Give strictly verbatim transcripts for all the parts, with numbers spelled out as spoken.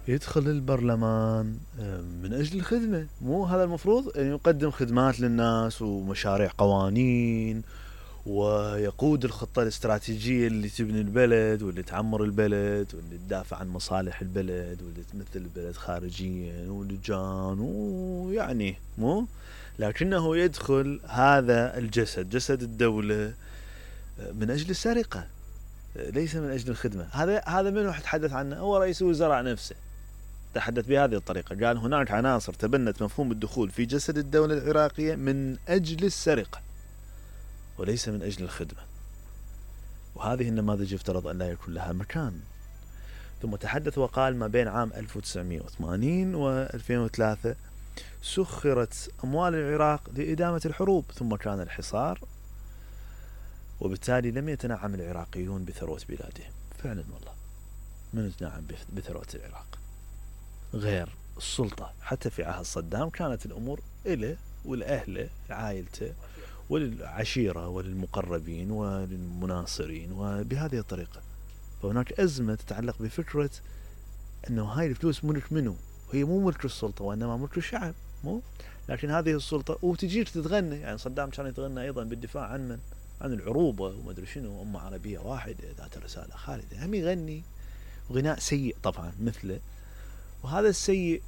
يدخل البرلمان من أجل الخدمة، مو هذا المفروض أن يقدم خدمات للناس ومشاريع قوانين، ويقود الخطة الاستراتيجية اللي تبني البلد واللي تعمر البلد واللي تدافع عن مصالح البلد واللي تمثل البلد خارجيا ولجان، ويعني مو لكنه يدخل هذا الجسد، جسد الدولة، من أجل السرقة ليس من أجل الخدمة. هذا هذا من واحد تحدث عنه هو رئيس الوزراء نفسه، تحدث بهذه الطريقة، قال هناك عناصر تبنت مفهوم الدخول في جسد الدولة العراقية من أجل السرقة وليس من أجل الخدمة، وهذه النماذج يفترض أن لا يكون لها مكان. ثم تحدث وقال ما بين عام ألف وتسعمائة وثمانين وألفين وثلاثة سخرت أموال العراق لإدامة الحروب، ثم كان الحصار، وبالتالي لم يتنعم العراقيون بثروة بلادهم. فعلا والله من يتنعم بثروة العراق غير السلطة. حتى في عهد صدام كانت الأمور إله والأهل عائلته وللعشيرة وللمقربين وللمناصرين وبهذه الطريقة. فهناك أزمة تتعلق بفكرة أنه هاي الفلوس ملك منه، هي مو ملك السلطة وإنما ملك الشعب، مو لكن هذه السلطة وتجيك تتغنى. يعني صدام كان يتغنى أيضا بالدفاع عن من؟ عن العروبة وما أدري شنو، أمة عربية واحدة ذات رسالة خالدة، هم يغني غناء سيء طبعا مثله، وهذا السيء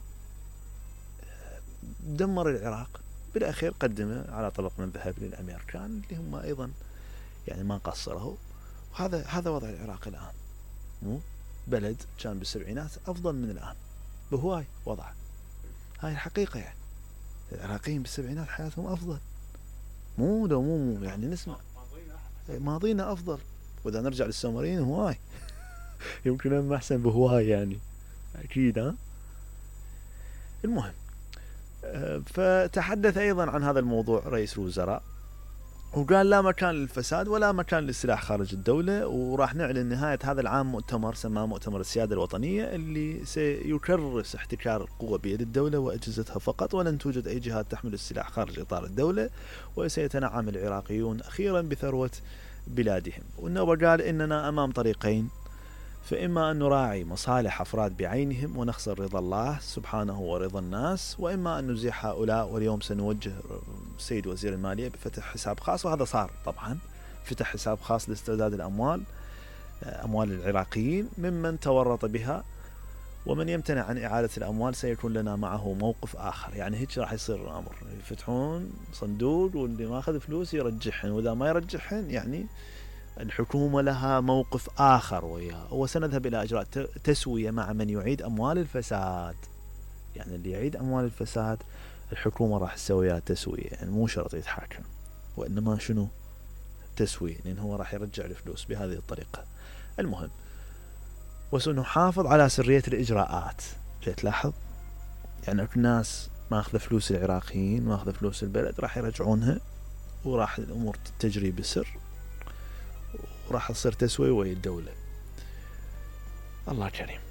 دمر العراق. بالأخير قدمه على طبق من ذهب للأمريكان اللي هم أيضا يعني ما قصروا. وهذا هذا وضع العراق الآن، مو بلد كان بالسبعينات أفضل من الآن بهواي وضعه. هاي الحقيقة، يعني العراقيين بالسبعينات حياتهم أفضل، مو لو مو يعني نسمع ماضينا أفضل، وإذا نرجع للسومريين هواي يمكن هم أحسن بهواي يعني أكيد. ها المهم، فتحدث أيضا عن هذا الموضوع رئيس الوزراء وقال لا مكان للفساد ولا مكان للسلاح خارج الدولة، وراح نعلن نهاية هذا العام مؤتمر سماه مؤتمر السيادة الوطنية اللي سيكرس احتكار القوة بيد الدولة وأجهزتها فقط، ولن توجد أي جهات تحمل السلاح خارج إطار الدولة، وسيتنعم العراقيون أخيرا بثروة بلادهم. والنوبة قال إننا أمام طريقين، فإما أن نراعي مصالح أفراد بعينهم ونخسر رضا الله سبحانه ورضا الناس، وإما أن نزيح هؤلاء. واليوم سنوجه السيد وزير المالية بفتح حساب خاص، وهذا صار طبعا، فتح حساب خاص لاسترداد الأموال، أموال العراقيين ممن تورط بها، ومن يمتنع عن إعادة الأموال سيكون لنا معه موقف آخر. يعني هيك راح يصير الأمر، يفتحون صندوق واللي ما أخذ فلوس يرجحهن، وإذا ما يرجحهن يعني الحكومة لها موقف آخر وياه، وسنذهب إلى إجراء تسوية مع من يعيد أموال الفساد. يعني اللي يعيد أموال الفساد الحكومة راح تسويها تسوية، يعني مو شرط يتحاكم، وإنما شنو تسوية، لأن هو راح يرجع الفلوس بهذه الطريقة. المهم، وسنحافظ على سرية الإجراءات. تلاحظ يعني الناس ما أخذ فلوس العراقيين ما أخذ فلوس البلد راح يرجعونها، وراح الأمور تجري بسر، وراح تصير تسوية ويا الدولة. الله كريم.